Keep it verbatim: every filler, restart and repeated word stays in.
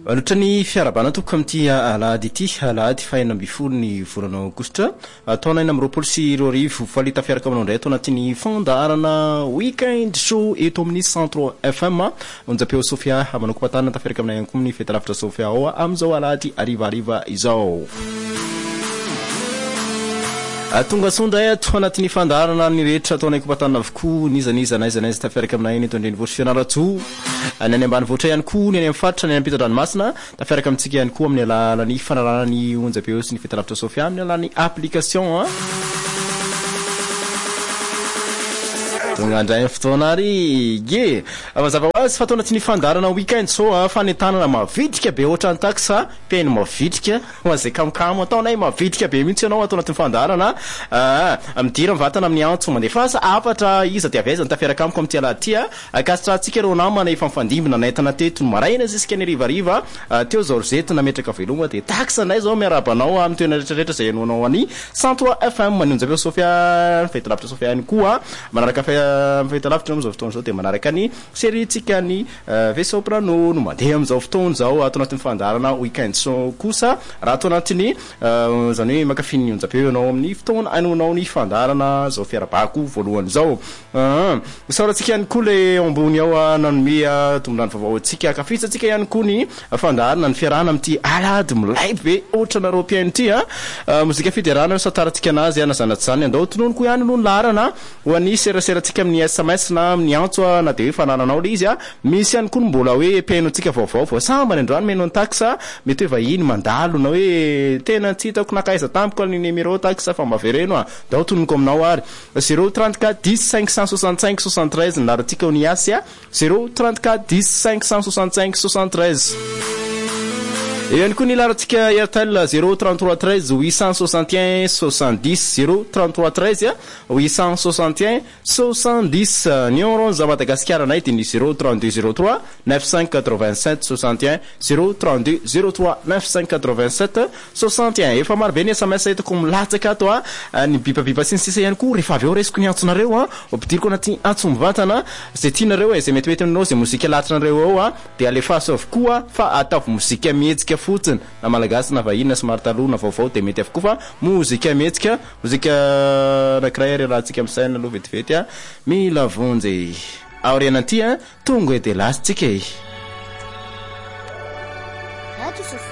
Ohatrany fiarabana toko amin'ity alahady ity, alahady faina amby folo ny volana aogositra, taona enina amby roapolo sy roa arivo, falita fiaraka aminao indray tao anatin'ny fandaharana weekend show eto amin'ny cent trois F M. Onjapeo Sofia manoko patana tafiaraka aminay ihany koa amin'ny fetalavitra Sofia ao amin'izao alahady arivariva izao. Tonga sondray ato anatin'ny fandaharana ny rehetra ataonay kopatana avokoa nizaniza naiza naiza tafiaraka aminay eto andrenivohitra fianarantsoa ny any ambany vohitra ihany koa ny any amin'ny faritra ny any ampitan-dranomasina tafiaraka amintsika ihany koa amin'ny alalan'ny fanarahana onjapeo sy ny fetalavitra Sofia amin'ny alalan'ny application tonga andray fotoana ary ge mazava hoazy fa tao anatin'ny fandaharana weekend so fanentanana mavitrika be ohatra ny taxa peny mavitrika hoazay kamokamo ataonay mavitrika be mihitsy ianao atao anatin'ny fandaharana midira mivatana amin'ny antso mandefasa afatra iza dia avezany tafiaraka amiko amin'ity alaty akasitrahantsika reo namana efa mifandimbina naentana teto no maraina ziska ny rivariva teo zao rozety nametraka veloma dia taxa nay zao miarabanao amin'ny toerana rehetrarehetra zay ianonao any cent trois F M manonjaveo Sofia fetalavitra Sofia ihany koa manaraka fetalavitra amin'izao fotoana zao dia manaraka ny séritsika ny ve soprano no mandeha amin'izao fotoana zao ato anatin'ny fandaharana weekend so kosa raha ato anatiny zany hoe makafiny onjapeo ianao amin'ny fotoana anonao ny fandaharana zao fiarabako voalohany zao saorantsika ihany koa le ambony ao nanome tombondrano vaovao antsika akafitsantsika ihany koa ny fandaharana ny fiarahana amin'ity alahady milay be ohatra nareo piaino ity mozika fiderana satarantsika anazy ana zanaty zany andao tonono koa ihany no ny larana ho an'ny seraseratsika amin'ny S M S na amin'ny antso na dia hoe fanananao le izy misy ihany koa mbola hoe piainontsika vaovao voasambany androany meno ny taxa mety hoe vahiny mandalo na hoe tena tsy hitako nakaiza tampoko ny numéro taxa fa mavereno dao tononoko aminao ary zéro trente-quatre dix cinq cent soixante-cinq soixante-treize nalarantsika ho ny asy zéro trente-quatre dix cinq cent soixante-cinq soixante-treize. Et un coup ni la ratika Airtel zéro trente-trois treize huit cent soixante et un soixante-dix zéro trente-trois treize huit cent soixante et un soixante-dix numéro za Madagascar na itini zéro trente-deux zéro trois neuf cent quatre-vingt-sept soixante et un zéro trente-deux zéro trois neuf cent quatre-vingt-sept soixante et un efa maro be ny S M S hitako milatsaka ato ny bipabipa sy ny sisa ihany koa rehefa avy eo resiko ny antsonareo opidiriko anaty antso mivantana zay tianareo zay metimety aminao zay mozika latranareo ao dia alefaso avokoa fa ataovy mozika mihetsika fotsiny na malagasy na vahiny na somary taloha na vaovao dia mety avokoa fa mozika mihetsika mozika anankiray rahantsika amin'ny saina aloha vetivety mila vonjy aoriana aty tonga dia lasitsika e.